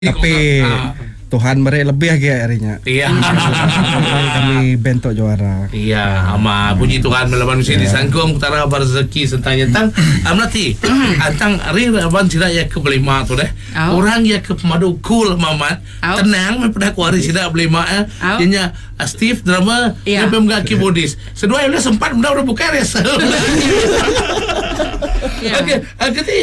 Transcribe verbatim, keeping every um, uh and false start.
Tapi Ah. Tuhan beri lebih lagi harinya. Iya. Kami bentuk juara. Iya, ama puji Tuhan melawan manusia di sanggung utara berzeki sentanya tang amnati antang ari raban sida ya ke belima tu deh. Au. Orang ya ke pemadu cool mamat Au. tenang me pada kuari sida belima eh Au. jenya Steve drama Iya. ya pemga keyboardis. Sedua udah sempat mudah udah buka res. Iya. Okey,